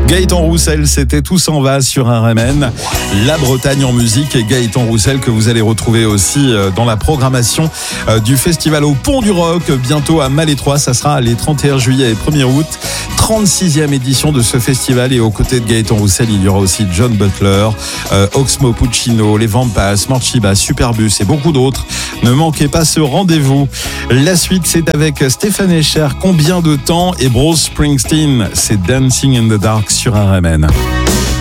Gaëtan Roussel, c'était Tout s'en va sur RMN. La Bretagne en musique et Gaëtan Roussel que vous allez retrouver aussi dans la programmation du festival au Pont du Rock, bientôt à Malétroit. Ça sera les 31 juillet et 1er août. 36e édition de ce festival et aux côtés de Gaëtan Roussel, il y aura aussi John Butler, Oxmo Puccino, les Vampas, Morchiba, Superbus et beaucoup d'autres. Ne manquez pas ce rendez-vous. La suite, c'est avec Stéphane Echer, Combien de temps, et Bruce Springsteen, c'est Dancing in the Dark sur RMN.